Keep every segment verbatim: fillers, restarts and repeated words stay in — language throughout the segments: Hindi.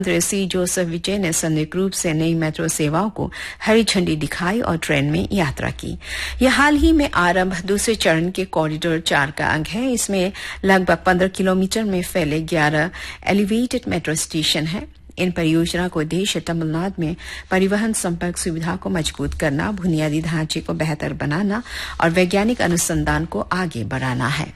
मंत्री सी जोसेफ विजय ने संयुक्त रूप से नई मेट्रो सेवाओं को हरी झंडी दिखाई और ट्रेन में यात्रा की। यह हाल ही में आरंभ दूसरे चरण के कॉरिडोर चार का अंग है। इसमें लगभग पंद्रह किलोमीटर में फैले ग्यारह एलिवेटेड मेट्रो स्टेशन हैं। इन परियोजना का उद्देश्य तमिलनाडु में परिवहन संपर्क सुविधा को मजबूत करना, बुनियादी ढांचे को बेहतर बनाना और वैज्ञानिक अनुसंधान को आगे बढ़ाना है।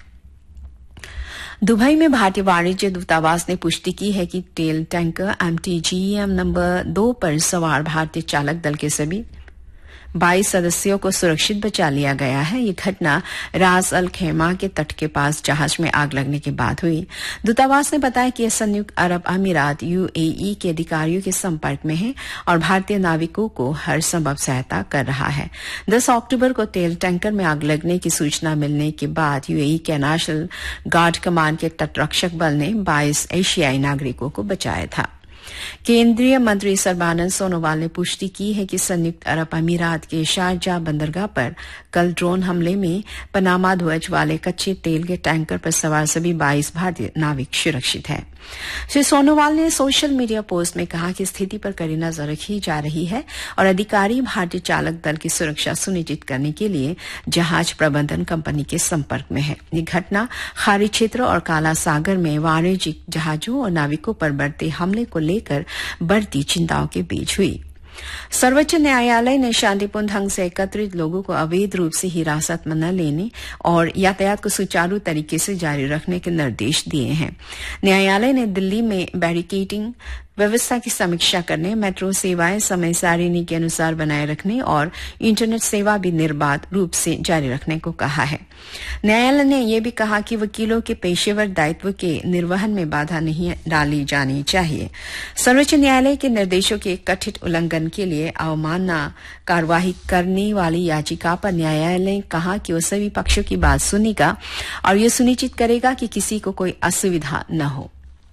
दुबई में भारतीय वाणिज्य दूतावास ने पुष्टि की है कि तेल tanker M T G M number दो पर सवार भारतीय चालक दल के सभी बाईस सदस्यों को सुरक्षित बचा लिया गया है। यह घटना रास अल खेमा के तट के पास जहाज में आग लगने के बाद हुई। दूतावास ने बताया कि यह संयुक्त अरब अमीरात यू ए ई के अधिकारियों के संपर्क में है और भारतीय नाविकों को हर संभव सहायता कर रहा है। दस अक्टूबर को तेल टैंकर में आग लगने की सूचना मिलने के बाद यू ए ई के नेशनल गार्ड कमान के तटरक्षक बल ने बाईस एशियाई नागरिकों को बचाया था। केंद्रीय मंत्री सर्बानंद सोनोवाल ने पुष्टि की है कि संयुक्त अरब अमीरात के शारजाह बंदरगाह पर कल ड्रोन हमले में पनामा ध्वज वाले कच्चे तेल के टैंकर पर सवार सभी बाईस भारतीय नाविक सुरक्षित हैं। श्री सोनोवाल ने सोशल मीडिया पोस्ट में कहा कि स्थिति पर कड़ी नजर रखी जा रही है और अधिकारी भारतीय चालक दल की सुरक्षा सुनिश्चित करने के लिए जहाज प्रबंधन कंपनी के संपर्क में है। यह घटना खाड़ी क्षेत्र और काला सागर में वाणिज्यिक जहाजों और नाविकों पर बढ़ते हमले को लेकर बढ़ती चिंताओं के बीच हुई। सर्वोच्च न्यायालय ने शांतिपूर्ण ढंग से एकत्रित लोगों को अवैध रूप से हिरासत में न लेने और यातायात को सुचारू तरीके से जारी रखने के निर्देश दिए हैं। न्यायालय ने दिल्ली में बैरिकेडिंग व्यवस्था की समीक्षा करने, मेट्रो सेवाएं समय सारिणी के अनुसार बनाए रखने और इंटरनेट सेवा भी निर्बाध रूप से जारी रखने को कहा है। न्यायालय ने यह भी कहा कि वकीलों के पेशेवर दायित्व के निर्वहन में बाधा नहीं डाली जानी चाहिए। सर्वोच्च न्यायालय के निर्देशों के कथित उल्लंघन के लिए अवमानना कार्यवाही करने वाली याचिका पर न्यायालय ने कहा कि वह सभी पक्षों की बात सुनेगा और यह सुनिश्चित करेगा कि किसी को कोई असुविधा न हो।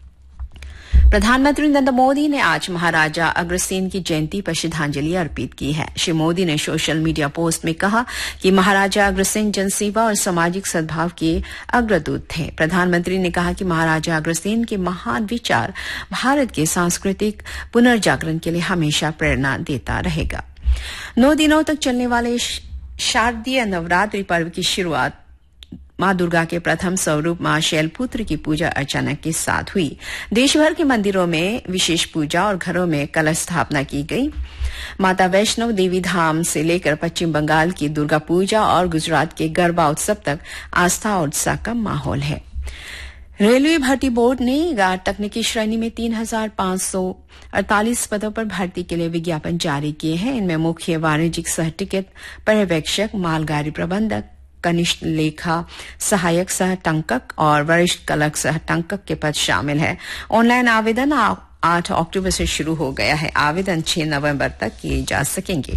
प्रधानमंत्री नरेंद्र मोदी ने आज महाराजा अग्रसेन की जयंती पर श्रद्धांजलि अर्पित की है। श्री मोदी ने सोशल मीडिया पोस्ट में कहा कि महाराजा अग्रसेन जनसेवा और सामाजिक सद्भाव के अग्रदूत थे। प्रधानमंत्री ने कहा कि महाराजा अग्रसेन के महान विचार भारत के सांस्कृतिक पुनर्जागरण के लिए हमेशा प्रेरणा देता रहेगा। नौ दिनों तक चलने वाले शारदीय नवरात्रि पर्व की शुरुआत मां दुर्गा के प्रथम स्वरूप मां शैलपुत्री की पूजा अर्चना के साथ हुई। देशभर के मंदिरों में विशेष पूजा और घरों में कलश स्थापना की गई। माता वैष्णो देवी धाम से लेकर पश्चिम बंगाल की दुर्गा पूजा और गुजरात के गरबा उत्सव तक आस्था और उत्साह का माहौल है। रेलवे भर्ती बोर्ड ने तकनीकी श्रेणी में तीन हजार पांच सौ अड़तालीस पदों पर भर्ती के लिए विज्ञापन जारी किए हैं। इनमें मुख्य वाणिज्यिक सह टिकट पर्यवेक्षक, मालगाड़ी प्रबंधक, कनिष्ठ लेखा सहायक सह टंकक और वरिष्ठ कलक सह टंकक के पद शामिल है। ऑनलाइन आवेदन आठ अक्टूबर से शुरू हो गया है। आवेदन छह नवंबर तक किए जा सकेंगे।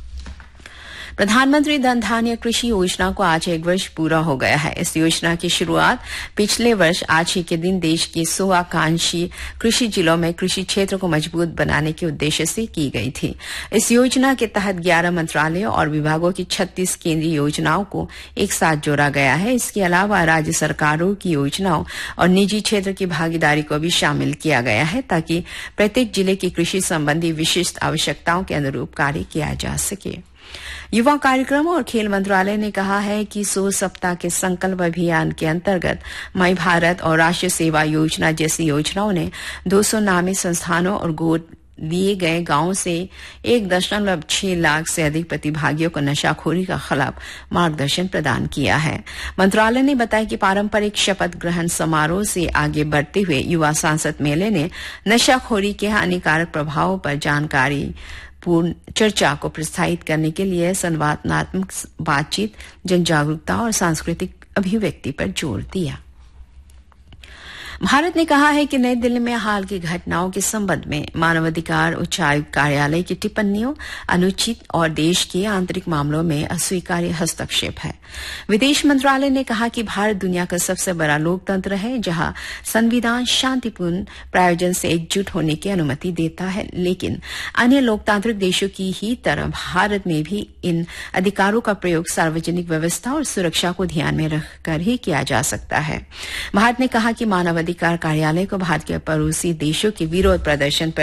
प्रधानमंत्री धन धान्य कृषि योजना को आज एक वर्ष पूरा हो गया है। इस योजना की शुरुआत पिछले वर्ष आज ही के दिन देश के सौ आकांक्षी कृषि जिलों में कृषि क्षेत्र को मजबूत बनाने के उद्देश्य से की गई थी। इस योजना के तहत ग्यारह मंत्रालयों और विभागों की छत्तीस केंद्रीय योजनाओं को एक साथ जोड़ा गया है। इसके अलावा राज्य सरकारों की योजनाओं और निजी क्षेत्र की भागीदारी को भी शामिल किया गया है ताकि प्रत्येक जिले की कृषि संबंधी विशिष्ट आवश्यकताओं के अनुरूप कार्य किया जा सके। युवा कार्यक्रम और खेल मंत्रालय ने कहा है कि सौ सप्ताह के संकल्प अभियान के अंतर्गत माई भारत और राष्ट्रीय सेवा योजना जैसी योजनाओं ने दो सौ नामी संस्थानों और गोद लिए गए गांवों से एक दशमलव छह लाख से अधिक प्रतिभागियों को नशाखोरी का खिलाफ मार्गदर्शन प्रदान किया है। मंत्रालय ने बताया कि पारंपरिक शपथ ग्रहण समारोह से आगे बढ़ते हुए युवा सांसद मेले ने नशाखोरी के हानिकारक प्रभावों पर जानकारी पूर्ण चर्चा को प्रोत्साहित करने के लिए संवादात्मक बातचीत, जन जागरूकता और सांस्कृतिक अभिव्यक्ति पर जोर दिया। भारत ने कहा है कि नई दिल्ली में हाल की घटनाओं के संबंध में मानवाधिकार उच्चायुक्त कार्यालय की टिप्पणियों अनुचित और देश के आंतरिक मामलों में अस्वीकार्य हस्तक्षेप है। विदेश मंत्रालय ने कहा कि भारत दुनिया का सबसे बड़ा लोकतंत्र है जहां संविधान शांतिपूर्ण प्रायोजन से एकजुट होने की अनुमति देता है, लेकिन अन्य लोकतांत्रिक देशों की ही तरह भारत में भी इन अधिकारों का प्रयोग सार्वजनिक व्यवस्था और सुरक्षा को ध्यान में रखकर ही किया जा सकता है। भारत ने कहा कि मानवाधिकार मानवाधिकार कार्यालय को भारत के पड़ोसी देशों के विरोध प्रदर्शन पर